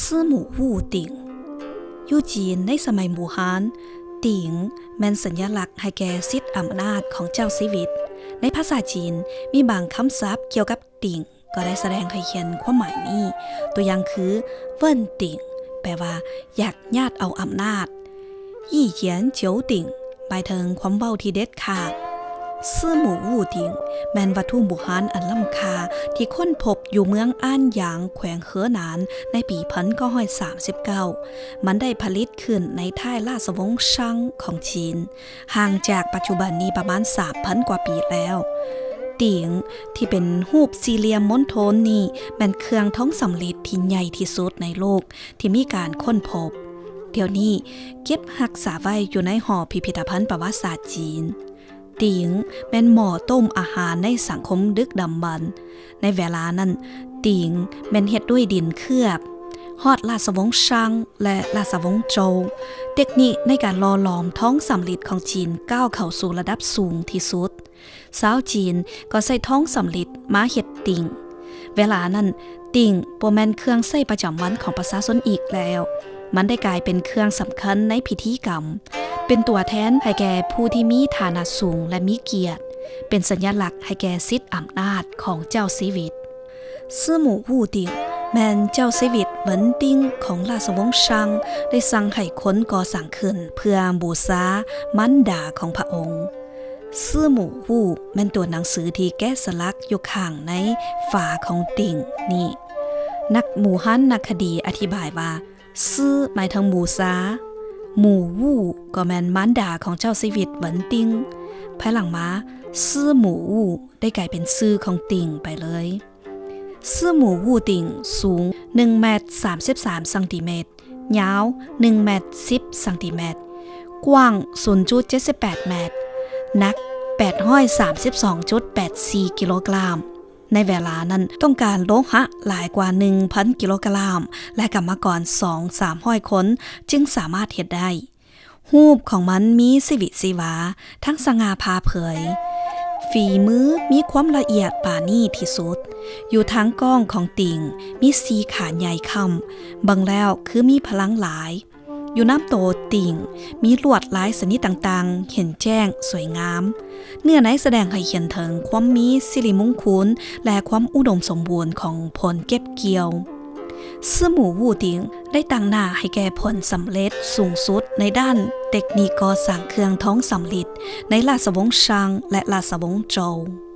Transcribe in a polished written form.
ซื่อหมู่วู่ติ่งยู่จีนในสมัยหมู่ฮานติ่งแม่นสัญลักษณ์ให้แก่สิทธิอำนาจของเจ้าชีวิตในภาษาจีนมีบางคำศัพท์เกี่ยวกับติ่งก็ได้แสดงให้เห็นความหมายนี้ตัวอย่างคือเวิ้นติ่งแปลว่าอยากญาติเอาอำนาจยี่เหยียนเจียวติ่งหมายถึงความเว้าที่เด็ดขาดซื่อหมู่วู่ติ่งแม่นวัตถุโบราณอันล้ำค่าที่ค้นพบอยู่เมืองอ้านหยางแขวงเหอหนานในปี1939มันได้ผลิตขึ้นในท้ายราชวงศ์ซังของจีนห่างจากปัจจุบันนี้ประมาณ 3,000 กว่าปีแล้วติ่งที่เป็นรูปสี่เหลี่ยมมณฑลนี้แม่นเครื่องท้องสำริดที่ใหญ่ที่สุดในโลกที่มีการค้นพบเดี๋ยวนี้เก็บรักษาไว้อยู่ในหอพิพิธภัณฑ์ประวัติศาสตร์จีนติ่งเป็นหม้อต้มอาหารในสังคมดึกดำบรรพ์ในเวลานั้นติ่งเป็นเฮ็ดด้วยดินเคลือบฮอดราชวงศ์ซังและราชวงศ์โจวเทคนิคในการหล่อหลอมท้องสำริดของจีนก้าวเข้าสู่ระดับสูงที่สุดชาวจีนก็ใช้ท้องสำริดมาเฮ็ดติ่งเวลานั้นติ่งบ่แม่นเครื่องใช้ประจำวันของประชาชนอีกแล้วมันได้กลายเป็นเครื่องสำคัญในพิธีกรรมเป็นตัวแทนให้แก่ผู้ที่มีฐานะสูงและมีเกียรติเป็นสัญลักษณ์ให้แก่สิทธิอำนาจของเจ้าชีวิตซื่อหมู่วู่ติ่งแม่นเจ้าชีวิตเหวินติ้งของราชวงศ์ซังได้สั่งให้คนก่อสร้างขึ้นเพื่อบูชามารดาของพระองค์ซื่อหมู่วู่แม่นตัวหนังสือที่แกะสลักอยู่ข้างในฝาของติ่งนี่นักหมู่ฮั่นนักคดีอธิบายว่าซื่อหมายถึงบูชาหมู่วู่ก็แม่นมารดาของเจ้าชีวิตเหวินติ้งภายหลังมาซื่อหมู่วู่ได้กลายเป็นชื่อของติ่งไปเลยซื่อหมู่วู่ติ่งสูง1 เมตร 33 เซนติเมตรยาว1 เมตร 10 เซนติเมตรกว้าง 0.78 เมตรหนัก 832.84 กิโลกรัมในเวลานั้นต้องการโลหะหลายกว่า 1,000 กิโลกรัมและกรรมกร 2-300 คนจึงสามารถเฮ็ดได้รูปของมันมีชีวิตชีวาทั้งสง่าผ่าเผยฝีมือมีความละเอียดปราณีตที่สุดอยู่ทางก้องของติ่งมีสีขาใหญ่ค่ำบางแล้วคือมีพลังหลายอยู่น้ำโตติ่งมีลวดลายชนิดต่างๆเห็นแจ้งสวยงามเนื้อในแสดงให้เห็นถึงความมีสิริมงคลและความอุดมสมบูรณ์ของผลเก็บเกี่ยวซื่อหมู่วู่ติ่งได้ตั้งหน้าให้แก่ผลสำเร็จสูงสุดในด้านเทคนิคก่อสร้างเครื่องท้องสำริดในราชวงศ์ซังและราชวงศ์โจว